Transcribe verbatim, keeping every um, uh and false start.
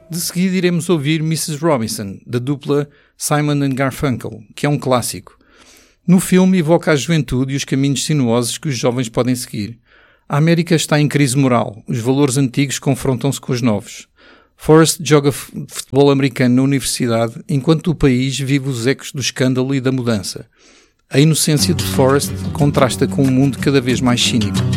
De seguida iremos ouvir missus Robinson, da dupla Simon and Garfunkel, que é um clássico. No filme evoca a juventude e os caminhos sinuosos que os jovens podem seguir. A América está em crise moral, os valores antigos confrontam-se com os novos. Forrest joga futebol americano na universidade, enquanto o país vive os ecos do escândalo e da mudança. A inocência de Forrest contrasta com um mundo cada vez mais cínico.